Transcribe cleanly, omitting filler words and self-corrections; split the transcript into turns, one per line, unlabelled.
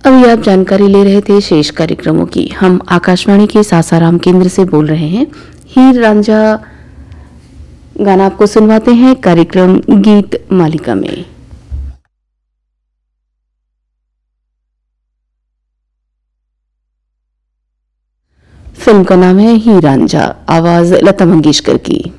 अभी आप जानकारी ले रहे थे शेष कार्यक्रमों की। हम आकाशवाणी के सासाराम केंद्र से बोल रहे हैं। हीर रांझा गाना आपको सुनवाते हैं कार्यक्रम गीत मालिका में। फिल्म का नाम है हीर रांझा, आवाज लता मंगेशकर की।